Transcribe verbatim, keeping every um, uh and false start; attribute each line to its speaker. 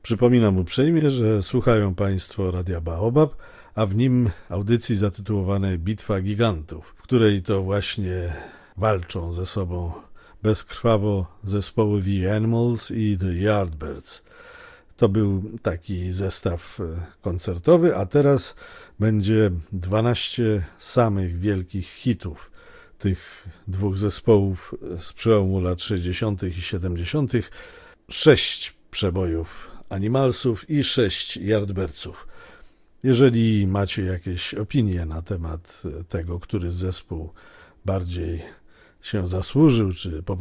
Speaker 1: Przypominam uprzejmie, że słuchają Państwo Radia Baobab, a w nim audycji zatytułowanej Bitwa Gigantów, w której to właśnie walczą ze sobą bezkrwawo zespoły The Animals i The Yardbirds. To był taki zestaw koncertowy, a teraz będzie dwanaście samych wielkich hitów tych dwóch zespołów z przełomu lat sześćdziesiątych i siedemdziesiątych. Sześć przebojów Animalsów i sześć Yardbirdsów. Jeżeli macie jakieś opinie na temat tego, który zespół bardziej się zasłużył, czy po